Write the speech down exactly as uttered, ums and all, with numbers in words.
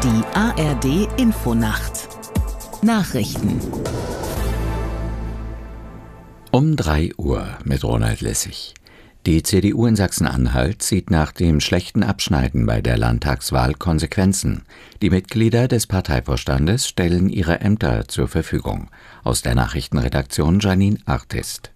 Die A R D Infonacht Nachrichten Um drei Uhr mit Ronald Lessig. Die C D U in Sachsen-Anhalt zieht nach dem schlechten Abschneiden bei der Landtagswahl Konsequenzen. Die Mitglieder des Parteivorstandes stellen ihre Ämter zur Verfügung. Aus der Nachrichtenredaktion Janine Artist.